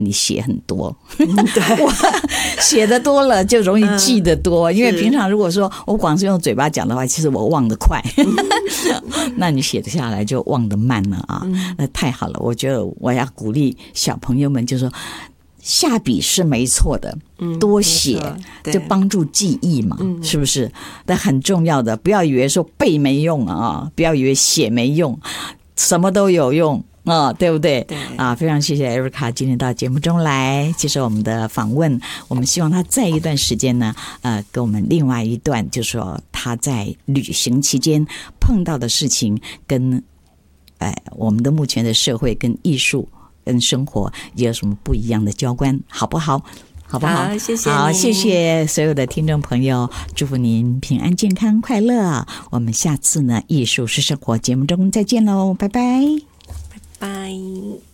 你写很多， 对， 我写的多了就容易记得多，因为平常如果说我光是用嘴巴讲的话，其实我忘得快，那你写得下来就忘得慢了啊，那太好了，我觉得我要鼓励小朋友们，就说下笔是没错的，多写就帮助记忆嘛，是不是？但很重要的，不要以为说背没用啊，不要以为写没用，什么都有用。对不对？ 对啊，非常谢谢 Erica 今天到节目中来接受我们的访问。我们希望她在一段时间呢，跟我们另外一段，就是说她在旅行期间碰到的事情，跟我们的目前的社会、跟艺术、跟生活也有什么不一样的交关，好不好？好不好？ 谢谢。 好，谢谢所有的听众朋友，祝福您平安、健康、快乐。我们下次呢，艺术是生活节目中再见喽，拜拜。 拜。